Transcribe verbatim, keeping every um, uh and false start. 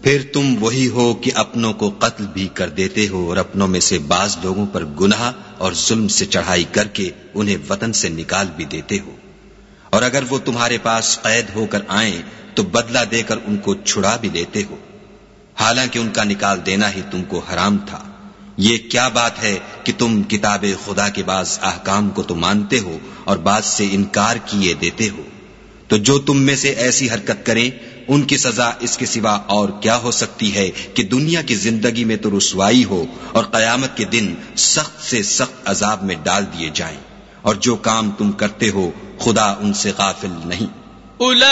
फिर तुम वही हो कि अपनों को कत्ल भी कर देते हो और अपनों में से बाज लोगों पर गुनाह और जुल्म से चढ़ाई करके उन्हें वतन से निकाल भी देते हो। और अगर वो तुम्हारे पास कैद होकर आए तो बदला देकर उनको छुड़ा भी लेते हो, हालांकि उनका निकाल देना ही तुमको हराम था। ये क्या बात है कि तुम किताबे खुदा के बाज अहकाम को तो मानते हो और बाज से इनकार किए देते हो। तो जो तुम में से ऐसी हरकत करें उनकी सजा इसके सिवा और क्या हो सकती है कि दुनिया की जिंदगी में तो रुसवाई हो और कयामत के दिन सख्त से सख्त अजाब में डाल दिए जाएं। और जो काम तुम करते हो खुदा उनसे गाफिल नहीं।